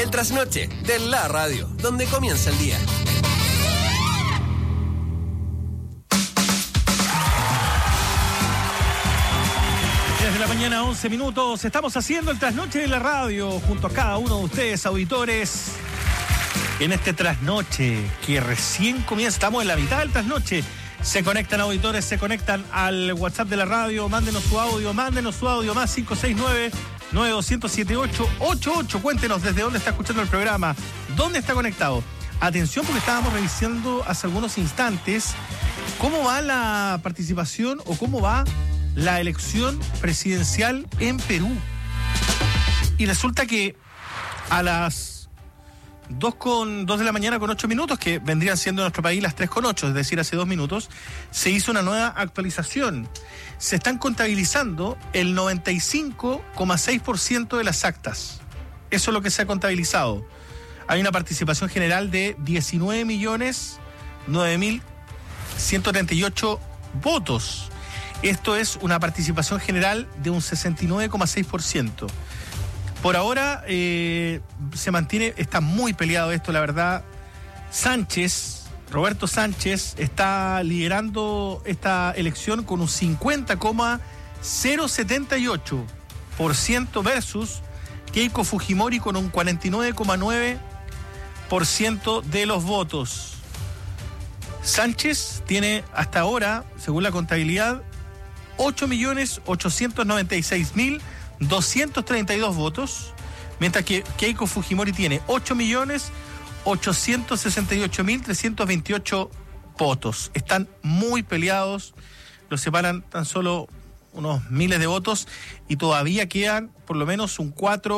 El trasnoche de la radio, donde comienza el día. Desde la mañana, 11 minutos, estamos haciendo el trasnoche de la radio junto a cada uno de ustedes, auditores. En este trasnoche que recién comienza, estamos en la mitad del trasnoche. Se conectan auditores, se conectan al WhatsApp de la radio, mándenos su audio más 569-9207-888. Cuéntenos desde dónde está escuchando el programa, dónde está conectado. Atención, porque estábamos revisando hace algunos instantes cómo va la participación o cómo va la elección presidencial en Perú. Y resulta que a las 2 de la mañana con 8 minutos, que vendrían siendo en nuestro país las 3:08, es decir, hace 2 minutos, se hizo una nueva actualización. Se están contabilizando el 95,6% de las actas. Eso es lo que se ha contabilizado. Hay una participación general de 19.009.138 votos. Esto es una participación general de un 69,6%. Por ahora se mantiene, está muy peleado esto, la verdad. Roberto Sánchez, está liderando esta elección con un 50,078% versus Keiko Fujimori con un 49,9% de los votos. Sánchez tiene hasta ahora, según la contabilidad, 8.896.232 votos, mientras que Keiko Fujimori tiene 8.868.328 votos. Están muy peleados, los separan tan solo unos miles de votos y todavía quedan por lo menos un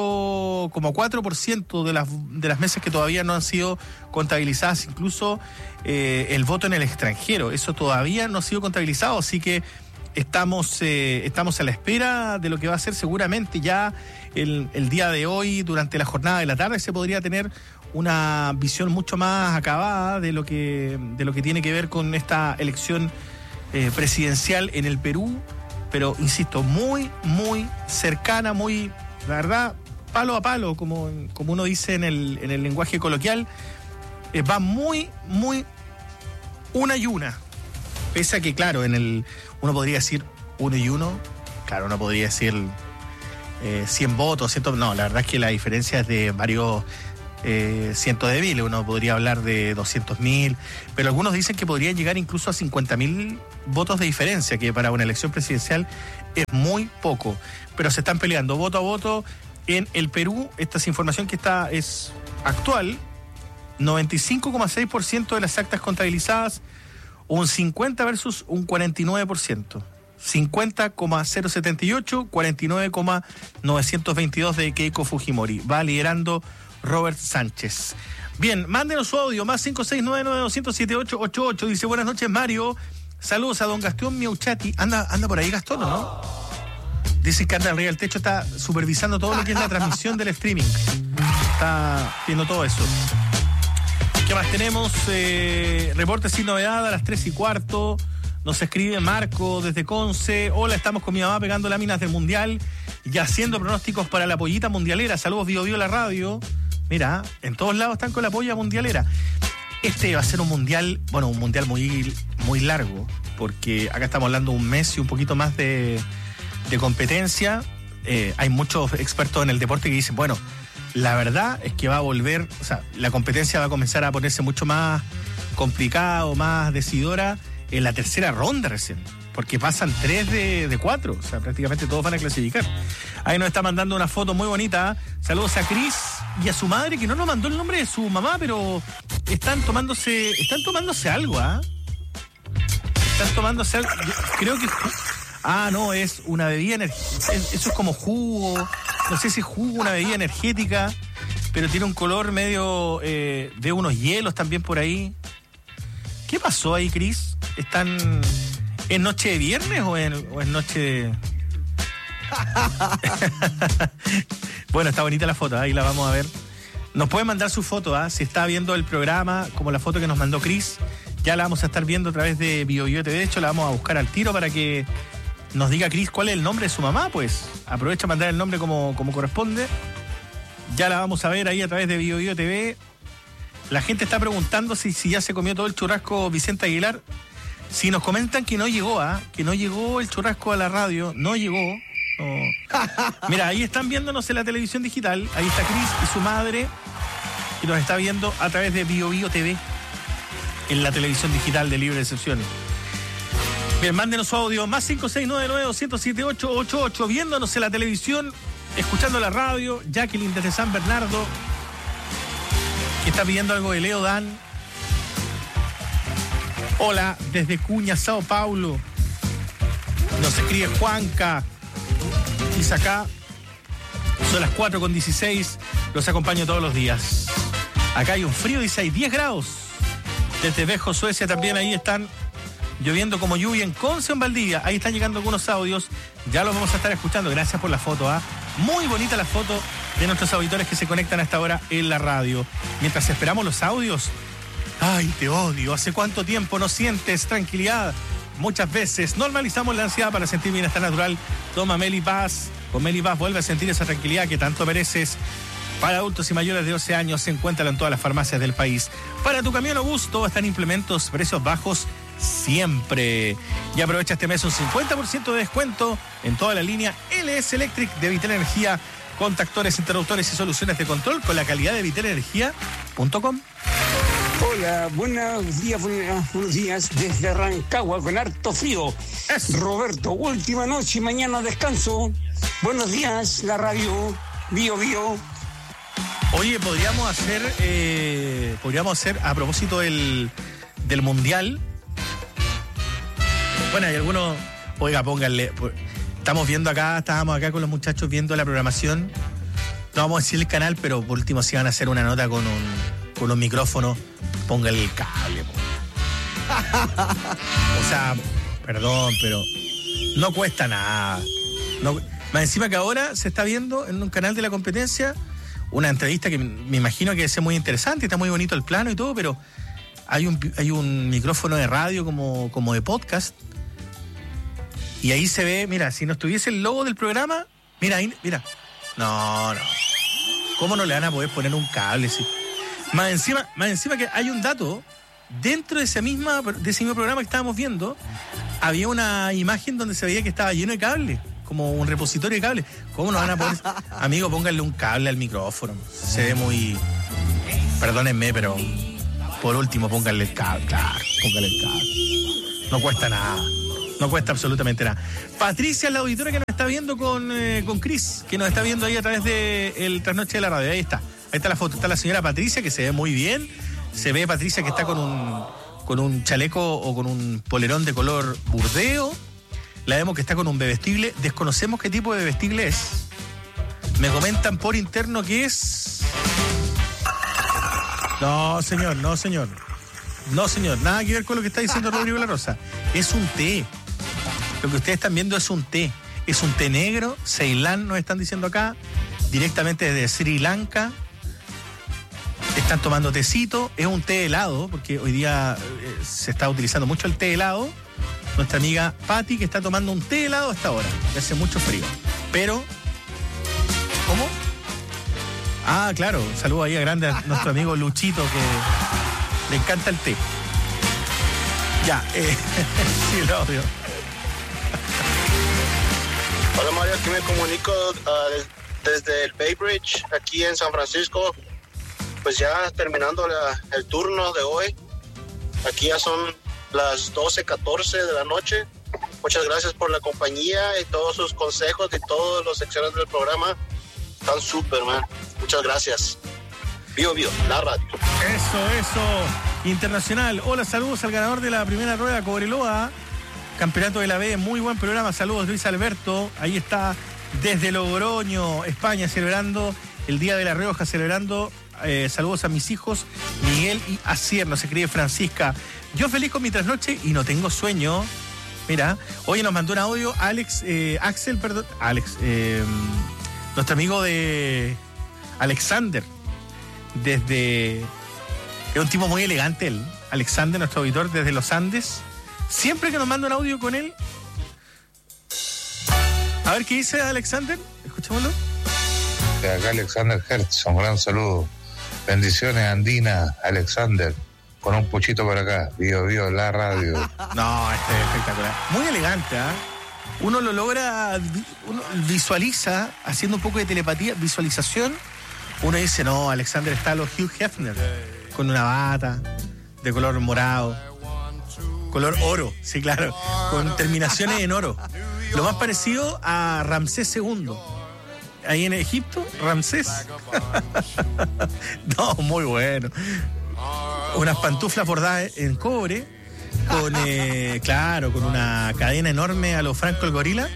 4,4% de las mesas que todavía no han sido contabilizadas, incluso el voto en el extranjero, eso todavía no ha sido contabilizado, así que estamos a la espera de lo que va a ser seguramente ya el día de hoy, durante la jornada de la tarde, se podría tener una visión mucho más acabada de lo que tiene que ver con esta elección presidencial en el Perú, pero insisto, muy, muy cercana, muy, la verdad, palo a palo, como uno dice en el lenguaje coloquial, va muy, muy una y una. Pese a que, claro, uno podría decir 1 y 1, claro, uno podría decir 100 votos, 100, no, la verdad es que la diferencia es de varios cientos de miles, uno podría hablar de 200.000, pero algunos dicen que podrían llegar incluso a 50.000 votos de diferencia, que para una elección presidencial es muy poco, pero se están peleando voto a voto en el Perú. Esta es información que es actual, 95,6% de las actas contabilizadas, un 50 versus un 49%. 50,078, 49,922 de Keiko Fujimori. Va liderando Robert Sánchez. Bien, mándenos su audio, más 569-9207-888. Dice, buenas noches, Mario. Saludos a don Gastón Miauchati. ¿Anda por ahí, Gastón, o no? Dice que anda arriba del techo, está supervisando todo lo que es la transmisión del streaming. Está viendo todo eso. ¿Qué más tenemos? Reporte sin novedad a las 3:15. Nos escribe Marco desde Conce. Hola, estamos con mi mamá pegando láminas del Mundial y haciendo pronósticos para la pollita mundialera. Saludos, Bio Bio la radio. Mira, en todos lados están con la polla mundialera. Este va a ser un mundial muy, muy largo, porque acá estamos hablando de un mes y un poquito más de competencia. Hay muchos expertos en el deporte que dicen, bueno, la verdad es que va a volver, o sea, la competencia va a comenzar a ponerse mucho más complicada o más decidora en la tercera ronda recién, porque pasan 3 de 4, o sea, prácticamente todos van a clasificar. Ahí nos está mandando una foto muy bonita. Saludos a Cris y a su madre, que no nos mandó el nombre de su mamá, pero están tomándose algo, ¿ah? Están tomándose algo, creo que... no, es una bebida energética, eso es como jugo, no sé si es jugo, una bebida energética, pero tiene un color medio, de unos hielos también por ahí. ¿Qué pasó ahí, Cris? ¿Están en noche de viernes o en noche de...? Bueno, está bonita la foto, ahí la vamos a ver. Nos pueden mandar su foto, si está viendo el programa, como la foto que nos mandó Cris, ya la vamos a estar viendo a través de Bio Bio TV. De hecho, la vamos a buscar al tiro para que nos diga Cris cuál es el nombre de su mamá, pues. Aprovecha a mandar el nombre como corresponde. Ya la vamos a ver ahí a través de Bio Bio TV. La gente está preguntando si ya se comió todo el churrasco Vicente Aguilar. Si nos comentan que no llegó, que no llegó el churrasco a la radio, no llegó. No. Mira, ahí están viéndonos en la televisión digital. Ahí está Cris y su madre, que nos está viendo a través de Bio Bio TV, en la televisión digital de Libre Excepción. Bien, mándenos su audio, más 569-900-7888, viéndonos en la televisión, escuchando la radio. Jacqueline desde San Bernardo, que está pidiendo algo de Leo Dan. Hola, desde Cuña, Sao Paulo. Nos escribe Juanca. Y acá son las 4:16. Los acompaño todos los días. Acá hay un frío, dice, hay 10 grados. Desde Vejo, Suecia, también ahí están lloviendo como lluvia en Conce, en Valdivia. Ahí están llegando algunos audios. Ya los vamos a estar escuchando. Gracias por la foto, Muy bonita la foto de nuestros auditores que se conectan a esta hora en la radio. Mientras esperamos los audios. Ay, te odio. ¿Hace cuánto tiempo no sientes tranquilidad? Muchas veces normalizamos la ansiedad para sentir bienestar natural. Toma Melipaz. Con Melipaz vuelve a sentir esa tranquilidad que tanto mereces. Para adultos y mayores de 12 años se encuentran en todas las farmacias del país. Para tu camión o bus, todo están implementos, precios bajos siempre. Y aprovecha este mes un 50% de descuento en toda la línea LS Electric de Vitel Energía. Contactores, interruptores y soluciones de control con la calidad de vitelenergia.com. Hola, buenos días desde Rancagua con harto frío. Roberto, última noche y mañana descanso. Buenos días, la radio Bio Bio. Oye, podríamos hacer a propósito del Mundial. Bueno, hay algunos, oiga, pónganle, estábamos acá con los muchachos viendo la programación. No vamos a decir el canal, pero por último si van a hacer una nota con un micrófono, pónganle el cable. O sea, perdón, pero no cuesta nada. No, más encima que ahora se está viendo en un canal de la competencia una entrevista que me imagino que es muy interesante, está muy bonito el plano y todo, pero hay un micrófono de radio como de podcast. Y ahí se ve, mira, si no estuviese el logo del programa, mira, ahí, mira. No. ¿Cómo no le van a poder poner un cable? Sí? Más encima que hay un dato, dentro de ese mismo programa que estábamos viendo, había una imagen donde se veía que estaba lleno de cable, como un repositorio de cable. ¿Cómo no van a poner? Amigo, pónganle un cable al micrófono. Se ve muy... Perdónenme, pero por último pónganle el cable. Claro, pónganle el cable. No cuesta nada. No cuesta absolutamente nada. Patricia es la auditora que nos está viendo con Cris, que nos está viendo ahí a través de el Trasnoche de la Radio. Ahí está la foto. Está la señora Patricia, que se ve muy bien. Se ve Patricia que está con un chaleco o con un polerón de color burdeo. La vemos que está con un bebestible. Desconocemos qué tipo de bebestible es. Me comentan por interno que es... No, señor. Nada que ver con lo que está diciendo Rodrigo La Rosa. Es un té. Lo que ustedes están viendo es un té. Es un té negro. Ceilán nos están diciendo acá. Directamente desde Sri Lanka. Están tomando tecito. Es un té helado, porque hoy día se está utilizando mucho el té helado. Nuestra amiga Patti, que está tomando un té helado hasta ahora. Que hace mucho frío. Pero... ¿Cómo? Ah, claro. Un saludo ahí a grande a nuestro amigo Luchito, que le encanta el té. Ya, sí, lo obvio. Hola Mario, aquí me comunico desde el Bay Bridge, aquí en San Francisco. Pues ya terminando el turno de hoy. Aquí ya son las 12:14 de la noche. Muchas gracias por la compañía y todos sus consejos y todas las secciones del programa. Están súper, man. Muchas gracias. Bio Bio, la radio. Eso. Internacional. Hola, saludos al ganador de la primera rueda, Cobreloa. Campeonato de la B, muy buen programa. Saludos, Luis Alberto. Ahí está desde Logroño, España, celebrando el Día de la Rioja, celebrando. Saludos a mis hijos, Miguel y Asier. Nos escribe Francisca. Yo feliz con mi trasnoche y no tengo sueño. Mira, hoy nos mandó un audio Alex, nuestro amigo de Alexander. Es un tipo muy elegante él. Alexander, nuestro auditor desde los Andes. Siempre que nos manda un audio con él. A ver qué dice Alexander. Escuchémoslo. deporte. Acá Alexander Hertz, un gran saludo. Bendiciones, Andina, Alexander. Con un puchito por acá. Vivo la radio. No, este es espectacular. Muy elegante, ¿ah? Uno lo logra, uno visualiza, haciendo un poco de telepatía, visualización. Uno dice, no, Alexander está a los Hugh Hefner, con una bata de color morado, color oro, sí, claro, con terminaciones en oro. Lo más parecido a Ramsés II. Ahí en Egipto, Ramsés. No, muy bueno. Unas pantuflas bordadas en cobre, con con una cadena enorme a los Franco el Gorila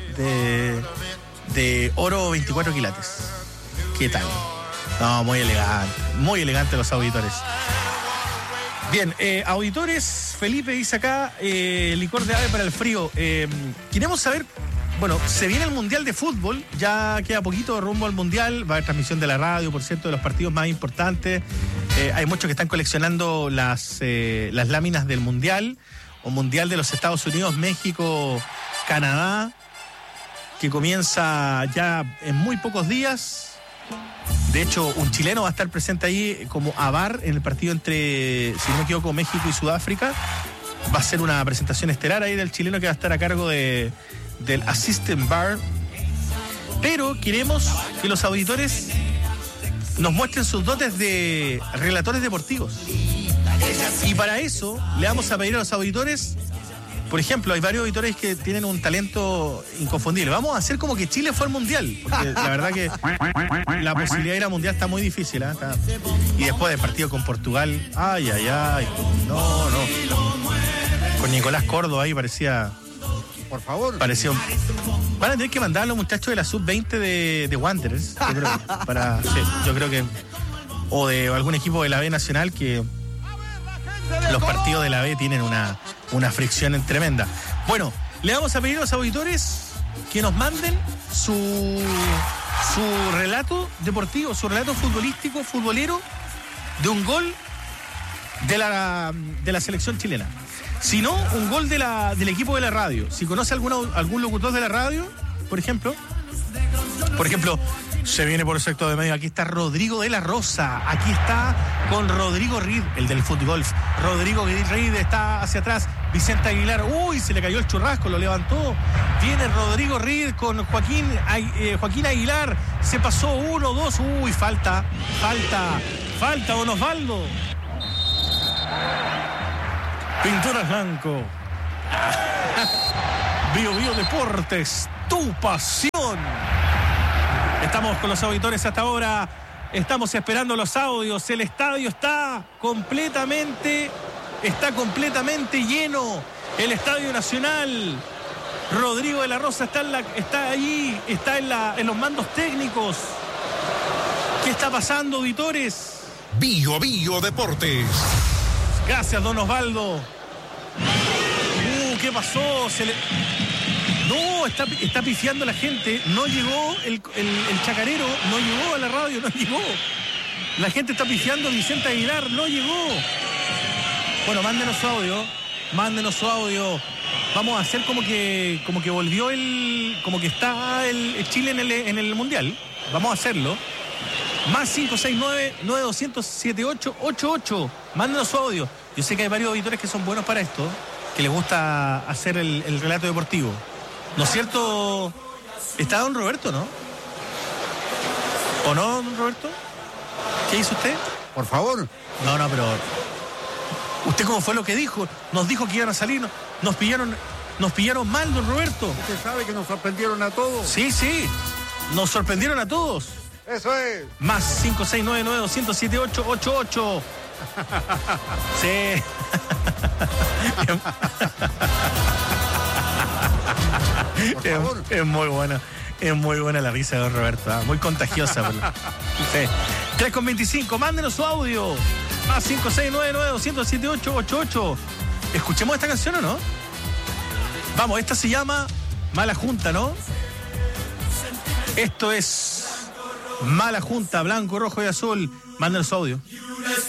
de oro 24 quilates. ¿Qué tal? No, muy elegante los auditores. Bien, auditores, Felipe dice acá, licor de ave para el frío. Queremos saber, bueno, se viene el Mundial de Fútbol, ya queda poquito rumbo al Mundial, va a haber transmisión de la radio, por cierto, de los partidos más importantes. Hay muchos que están coleccionando las láminas del Mundial, o Mundial de los Estados Unidos, México, Canadá, que comienza ya en muy pocos días. De hecho, un chileno va a estar presente ahí como AVAR en el partido entre, si no me equivoco, México y Sudáfrica. Va a ser una presentación estelar ahí del chileno que va a estar a cargo del Assistant VAR. Pero queremos que los auditores nos muestren sus dotes de relatores deportivos. Y para eso le vamos a pedir a los auditores, por ejemplo, hay varios auditores que tienen un talento inconfundible. Vamos a hacer como que Chile fue al Mundial, porque la verdad que la posibilidad de ir al Mundial está muy difícil, ¿eh? Y después del partido con Portugal, ay, no. Con Nicolás Córdoba ahí parecía... Por favor. Parecía Van a tener que mandar a los muchachos de la sub-20 de Wanderers, yo creo que o de algún equipo de la B Nacional, que los partidos de la B tienen una fricción tremenda. Bueno, le vamos a pedir a los auditores que nos manden su relato deportivo, su relato futbolístico, futbolero, de un gol de la selección chilena. Si no, un gol del equipo de la radio. Si conoce algún locutor de la radio, por ejemplo, se viene por el sector de medio. Aquí está Rodrigo de la Rosa. Aquí está con Rodrigo Reed, el del fútbol. Rodrigo Reed está hacia atrás. Vicente Aguilar. Uy, se le cayó el churrasco, lo levantó. Viene Rodrigo Reed con Joaquín Aguilar. Se pasó 1, 2. Uy, falta, don Osvaldo. Pinturas Blanco. Bio Deportes, tu pasión. Estamos con los auditores hasta ahora. Estamos esperando los audios. El estadio está completamente lleno. El Estadio Nacional. Rodrigo de la Rosa está allí, está en los mandos técnicos. ¿Qué está pasando, auditores? Bio Deportes. Gracias, don Osvaldo. ¿Qué pasó? No, está pifiando la gente. No llegó el chacarero, no llegó a la radio, no llegó. La gente está pifiando. Vicente Aguilar no llegó. Bueno, mándenos su audio. Vamos a hacer como que volvió como que está el Chile en el Mundial. Vamos a hacerlo. Más 569-9200-7888. Mándenos su audio. Yo sé que hay varios auditores que son buenos para esto, que les gusta hacer el relato deportivo. ¿No es cierto? Está don Roberto, ¿no? ¿O no, don Roberto? ¿Qué hizo usted? Por favor. No, pero... ¿Usted cómo fue lo que dijo? Nos dijo que iban a salir, nos pillaron mal, don Roberto. Usted sabe que nos sorprendieron a todos. Sí, nos sorprendieron a todos. Eso es. Más 569-9200-7888. Sí. Es muy buena. Es muy buena la risa de don Roberto, ¿eh? Muy contagiosa. Sí. 3:25, mándenos su audio. Más 569-9200-7888. ¿Escuchemos esta canción o no? Vamos, esta se llama Mala Junta, ¿no? Esto es Mala Junta, blanco, rojo y azul. Mándenos su audio.